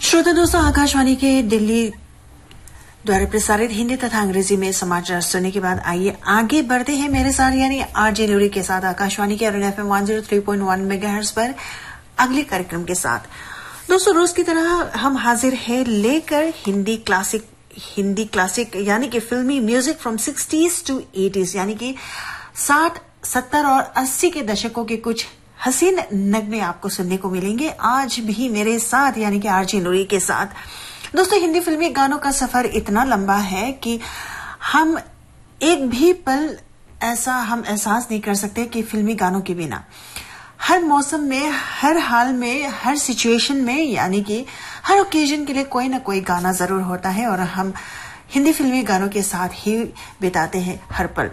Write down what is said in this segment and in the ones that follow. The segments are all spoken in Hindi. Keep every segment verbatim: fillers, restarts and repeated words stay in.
श्रोता दोस्तों, आकाशवाणी के दिल्ली द्वारा प्रसारित हिंदी तथा अंग्रेजी में समाचार सुनने के बाद आइए आगे बढ़ते हैं मेरे साथ यानी आरजे न्यूरी के साथ आकाशवाणी के Arun FM one zero three point one megahertz पर अगले कार्यक्रम के साथ। दोस्तों, रोज की तरह हम हाजिर हैं लेकर हिंदी क्लासिक हिंदी क्लासिक यानी कि फिल्मी music from sixties to eighties यानी कि साठ सत्तर और अस्सी के दशकों के कुछ हसीन नगमे आपको सुनने को मिलेंगे आज भी मेरे साथ यानी कि आरजे नूरी के साथ। दोस्तों, हिंदी फिल्मी गानों का सफर इतना लंबा है कि हम एक भी पल ऐसा हम एहसास नहीं कर सकते कि फिल्मी गानों के बिना हर मौसम में, हर हाल में, हर सिचुएशन में यानी कि हर ओकेजन के लिए कोई ना कोई गाना जरूर होता है और हम हिंदी फिल्मी गानों के साथ ही बिताते हैं हर पल।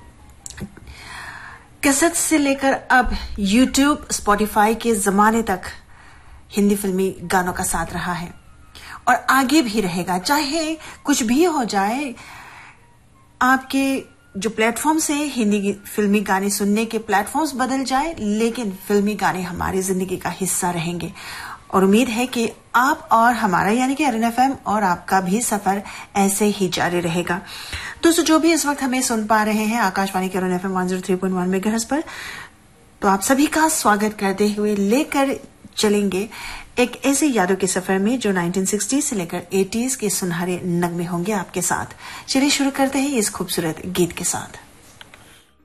कैसेट से लेकर अब यूट्यूब, स्पॉटिफाई के जमाने तक हिंदी फिल्मी गानों का साथ रहा है और आगे भी रहेगा। चाहे कुछ भी हो जाए, आपके जो प्लेटफॉर्म्स है हिंदी फिल्मी गाने सुनने के प्लेटफॉर्म्स बदल जाए, लेकिन फिल्मी गाने हमारी जिंदगी का हिस्सा रहेंगे और उम्मीद है कि आप और हमारा यानी कि अरुण एफएम और आपका भी सफर ऐसे ही जारी रहेगा। दोस्तों, जो भी इस वक्त हमें सुन पा रहे हैं आकाशवाणी के Arun FM one zero three point one megahertz पर, तो आप सभी का स्वागत करते हुए लेकर चलेंगे एक ऐसे यादों के सफर में जो नाइनटीन सिक्सटीज़ से लेकर एटीज़ के सुनहरे नगमे होंगे आपके साथ। चलिए शुरू करते हैं इस खूबसूरत गीत के साथ।